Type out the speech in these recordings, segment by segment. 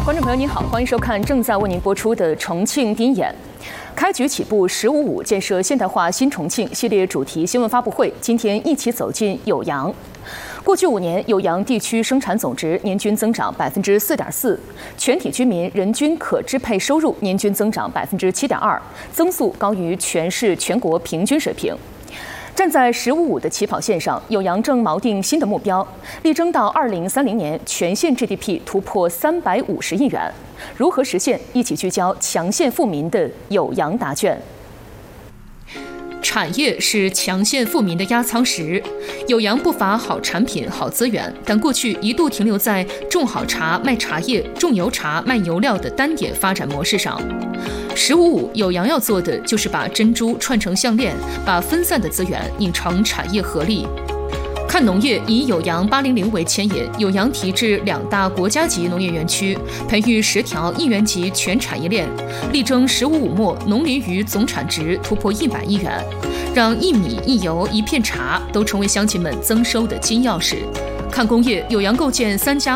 观众朋友您好，欢迎收看正在为您播出的重庆第一眼。开局起步“15+5”建设现代化新重庆系列主题新闻发布会，今天一起走进酉阳。过去5年，酉阳地区生产总值年均增长4.4%，全体居民人均可支配收入年均增长7.2%，增速高于全市全国平均水平。站在“15+5”的起跑线上，酉阳正锚定新的目标，力争到2030年全县 GDP 突破350亿元。如何实现？一起聚焦强县富民的酉阳答卷。产业是强县富民的压舱石，酉阳不乏好产品、好资源，但过去一度停留在种好茶卖茶叶、种油茶卖油料的单点发展模式上。“15+5”酉阳要做的就是把珍珠串成项链，把分散的资源拧成产业合力。看农业以酉阳800为牵引，酉阳提质2大国家级农业园区，培育10条1元级全产业链，力争“15+5”末农林渔总产值突破100亿元，让1米1油1片茶都成为乡亲们增收的金钥匙。看工业，酉阳构建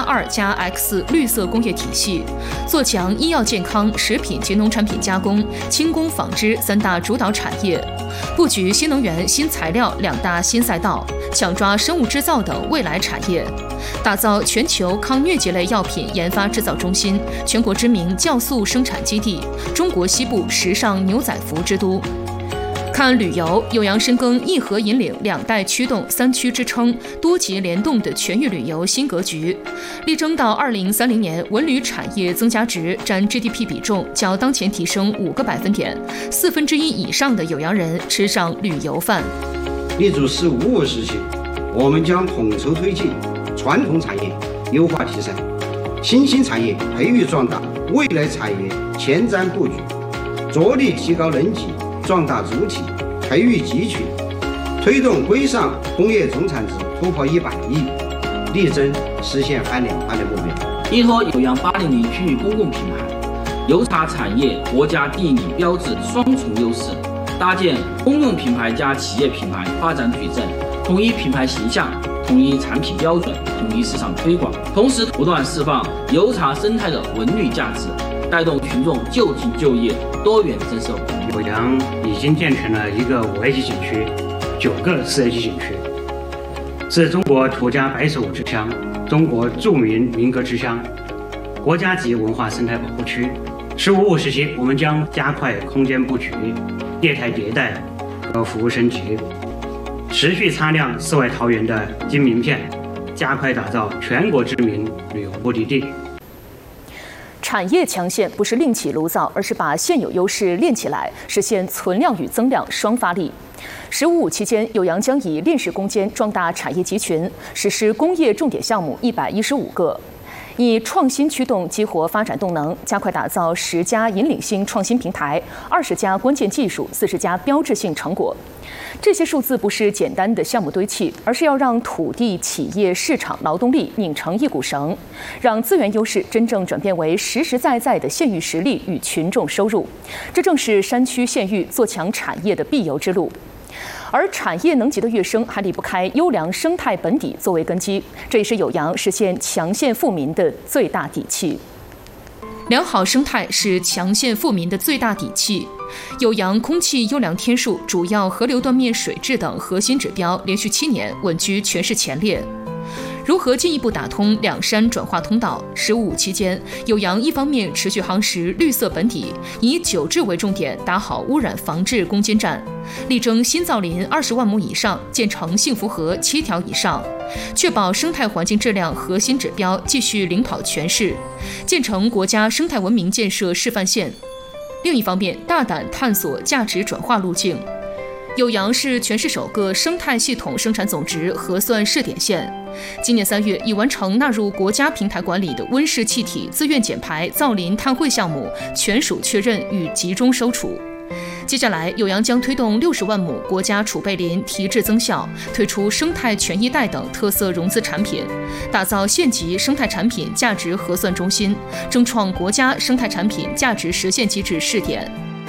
3+2+X 绿色工业体系，做强医药健康、食品及农产品加工、轻工纺织3大主导产业，布局新能源、新材料2大新赛道，抢抓生物制造等未来产业，打造全球抗疟疾类药品研发制造中心、全国知名酵素生产基地、中国西部时尚牛仔服之都。看旅游，酉阳深耕义和引领2代驱动3区支撑、多级联动的全域旅游新格局，力争到2030年文旅产业增加值占 GDP 比重较当前提升5个百分点，1/4以上的酉阳人吃上旅游饭。 立足“15+5”时期，我们将统筹推进传统产业优化提升，新兴产业培育壮大，未来产业前瞻布局，着力提高能级，壮大主体，培育集群，推动规上工业总产值突破100亿，力争实现翻两番的目标。 依托酉阳800区域公共品牌，油茶产业国家地理标志双重优势，搭建公共品牌加企业品牌发展矩阵，统一品牌形象，统一产品标准，统一市场推广，同时不断释放油茶生态的文旅价值，带动群众就近就业，多元增收。 酉阳已经建成了一个5A级景区，9个4A级景区，是中国土家白首之乡，中国著名民歌之乡，国家级文化生态保护区。“15+5”时期，我们将加快空间布局、业态迭代和服务升级，持续擦亮世外桃源的金名片，加快打造全国知名旅游目的地。 产业强县不是另起炉灶，而是把现有优势练起来，实现存量与增量双发力。“15+5”期间，酉阳将以炼石攻坚壮大产业集群，实施工业重点项目115个，以创新驱动激活发展动能，加快打造10家引领性创新平台、20家关键技术、40家标志性成果。这些数字不是简单的项目堆砌，而是要让土地、企业、市场、劳动力拧成一股绳，让资源优势真正转变为实实在在的县域实力与群众收入。这正是山区县域做强产业的必由之路。而产业能级的跃升，还离不开优良生态本底作为根基，这也是酉阳实现强县富民的最大底气。良好生态是强县富民的最大底气。酉阳空气优良天数、主要河流断面水质等核心指标连续7年稳居全市前列。如何进一步打通两山转化通道？“15+5”期间，酉阳一方面持续夯实绿色本底，以9治为重点打好污染防治攻坚战，力争新造林20万亩以上，建成幸福河7条以上，确保生态环境质量核心指标继续领跑全市，建成国家生态文明建设示范县。另一方面，大胆探索价值转化路径。酉阳是全市首个生态系统生产总值核算试点县，今年3月已完成纳入国家平台管理的温室气体自愿减排造林碳汇项目全属确认与集中收储。接下来，酉阳将推动60万亩国家储备林提质增效，推出生态全一带等特色融资产品，打造县级生态产品价值核算中心，争创国家生态产品价值实现机制试点。